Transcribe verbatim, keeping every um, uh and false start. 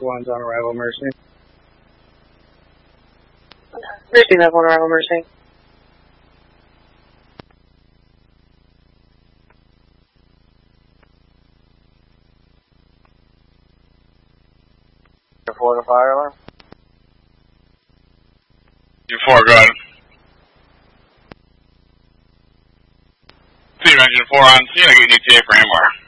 one's on arrival, Mercy. Mercy, Nav one, arrival, Mercy. Florida fire alarm. U four, go ahead. Team engine four on scene, I get an E T A for Anwar.